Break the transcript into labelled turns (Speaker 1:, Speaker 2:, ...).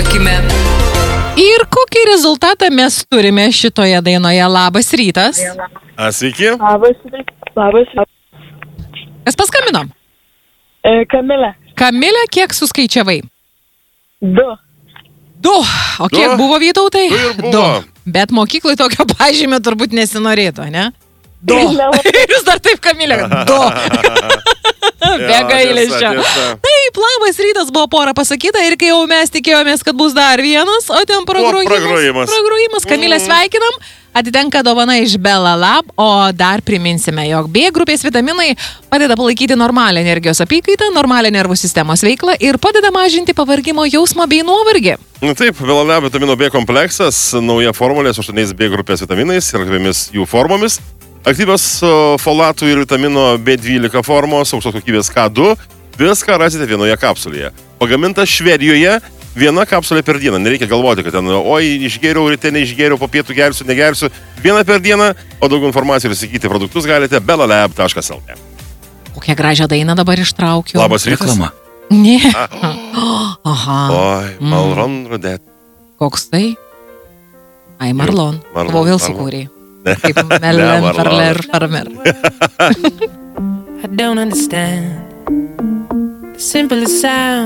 Speaker 1: akimi.
Speaker 2: Ir kokį rezultatą mes turime šitoje dainoje? Labas rytas.
Speaker 3: Sveiki.
Speaker 4: Labas.
Speaker 2: Kas paskambino?
Speaker 4: Kamilė.
Speaker 2: Kamilė, kiek suskaičiavai?
Speaker 4: 2.
Speaker 2: 2. O kiek buvo, Vytautai?
Speaker 3: 2 ir buvo.
Speaker 2: 2. Bet mokyklai tokio pažymio turbūt nesinorėtų, ne? 2. Jūs dar taip, Kamilė. 2. Be gailesčio. Taip, labas rytas buvo pora pasakyta ir kai jau mes tikėjomės, kad bus dar vienas, o ten pragrojimas. Kamilę sveikinam, atitenka dovana iš Bella Lab, o dar priminsime, jog B grupės vitaminai padeda palaikyti normalią energijos apykaitą, normalią nervų sistemos veiklą ir padeda mažinti pavargimo jausmą bei nuovargį.
Speaker 3: Taip, Bella Lab vitamino B kompleksas, nauja formulė su 8 B grupės vitaminais ir aktyviamis jų formomis. Aktyvios folatų ir vitamino B12 formos, aukštos kokybės K2, viską rasite vienoje kapsulėje. Pagaminta Švedijoje, viena kapsulė per dieną. Nereikia galvoti, kad ten, išgėriau, ryte neišgėriau, po pietų gersiu, negersiu. Viena per dieną, o daugiau informacijų ir įsigyti produktus galite bellalab.lt.
Speaker 2: Kokią gražią dainą dabar ištraukiu.
Speaker 3: Labas rytas.
Speaker 5: Reklama.
Speaker 2: Ne. Aha.
Speaker 3: Oi, Marlon Rodet.
Speaker 2: Koks tai? Ai, Marlon.
Speaker 3: Marlon,
Speaker 2: Buvo vėl
Speaker 3: Marlon.
Speaker 2: sukūrė. Kaip Melen Farmer.
Speaker 6: I don't understand the simplest sound.